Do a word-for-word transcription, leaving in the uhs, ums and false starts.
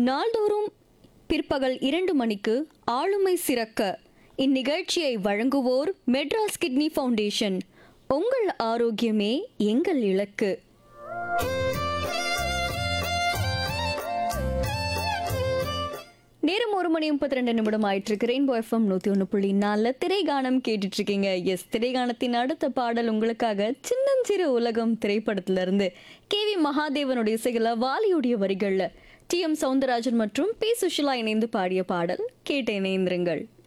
நாள்தோறும் பிற்பகல் இரண்டு மணிக்கு ஆளுமை சிறக்க இந்நிகழ்ச்சியை வழங்குவோர் மெட்ராஸ் கிட்னி ஃபவுண்டேஷன். உங்கள் ஆரோக்கியமே எங்கள் இலக்கு. நேரம் ஒரு மணி முப்பத்தி ரெண்டு நிமிடம் ஆயிட்டு இருக்கு. ரெயின்போ எஃப்எம் நூத்தி ஒன்று புள்ளி நாலுல திரைகானம் கேட்டுட்டு இருக்கீங்க. எஸ், திரைகானத்தின் அடுத்த பாடல் உங்களுக்காக சின்னஞ்சிறு உலகம் திரைப்படத்துல இருந்து கே வி மகாதேவனுடைய இசையில வாலியுடைய வரிகள்ல டி எம் சவுந்தரராஜன் மற்றும் பி சுஷிலா இணைந்து பாடிய பாடல். கேட்டு இணைந்திருங்கள்.